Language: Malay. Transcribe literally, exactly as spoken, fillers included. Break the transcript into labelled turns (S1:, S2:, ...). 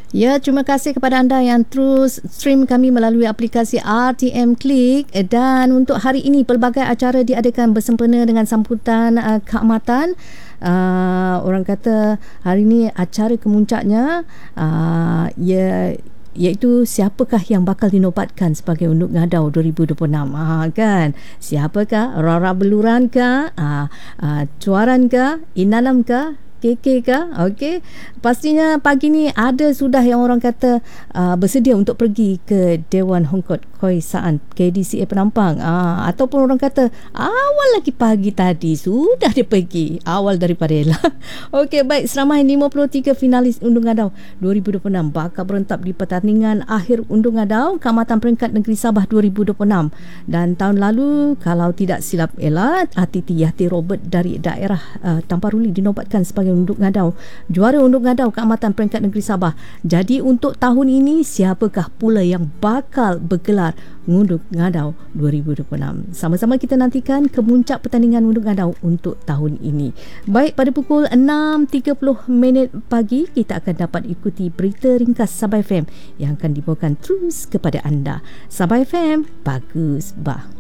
S1: Ya, terima kasih kepada anda yang terus stream kami melalui aplikasi R T M Click. Dan untuk hari ini pelbagai acara diadakan bersempena dengan sambutan uh, keamatan. Uh, orang kata hari ini acara kemuncaknya uh, ya iaitu siapakah yang bakal dinobatkan sebagai Unduk Ngadau dua ribu dua puluh enam. Ha, kan? Siapakah? Rara Beluran kah? Ha, uh, Cuaran kah? Inalam kah? K K kah? Okey. Pastinya pagi ni ada sudah yang orang kata uh, bersedia untuk pergi ke Dewan Hongkot Koi Saan K D C A Penampang. Uh, ataupun orang kata awal lagi pagi tadi sudah dia pergi. Awal daripada Ella. Okey, baik. Seramai lima puluh tiga finalis Unduk Ngadau dua ribu dua puluh enam bakal berentab di pertandingan akhir Unduk Ngadau Keamatan Peringkat Negeri Sabah dua ribu dua puluh enam. Dan tahun lalu kalau tidak silap Ella, Atiti Yati Robert dari daerah uh, Tamparuli dinobatkan sebagai Unduk Ngadau, juara Unduk Ngadau Keamatan Peringkat Negeri Sabah. Jadi untuk tahun ini siapakah pula yang bakal bergelar Unduk Ngadau dua ribu dua puluh enam? Sama-sama kita nantikan kemuncak pertandingan Unduk Ngadau untuk tahun ini. Baik, pada pukul enam tiga puluh minit pagi kita akan dapat ikuti berita ringkas Sabah F M yang akan dibawakan terus kepada anda. Sabah F M, bagus bah.